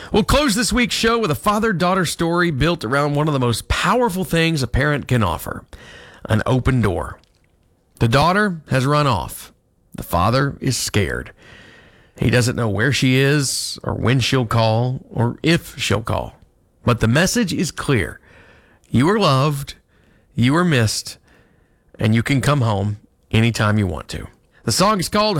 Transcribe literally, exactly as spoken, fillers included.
We'll close this week's show with a father-daughter story built around one of the most powerful things a parent can offer, an open door. The daughter has run off. The father is scared. He doesn't know where she is or when she'll call or if she'll call. But the message is clear. You are loved, you are missed, and you can come home anytime you want to. The song is called